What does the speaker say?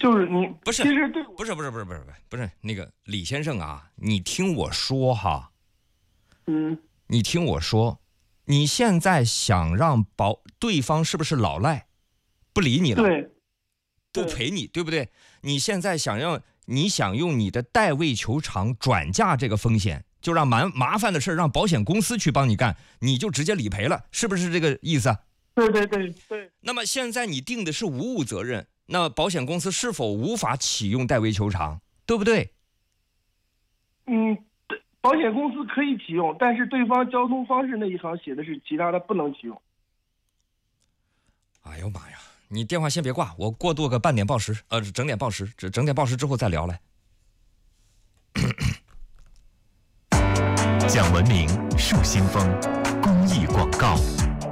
就是你不是， 其实对不是那个李先生啊，你听我说哈，你听我说，你现在想让对方是不是老赖，不理你了， 对， 不陪你，对不对？你现在想用你的代位求偿转嫁这个风险，就让麻烦的事让保险公司去帮你干，你就直接理赔了，是不是这个意思？ 对。 那么现在你定的是无误责任，那保险公司是否无法启用代为求偿，对不对？ 保险公司可以启用，但是对方交通方式那一行写的是其他的不能启用。 哎呦妈呀！你电话先别挂，我过渡个整点报时，整点报时之后再聊来。 讲文明树新风公益广告。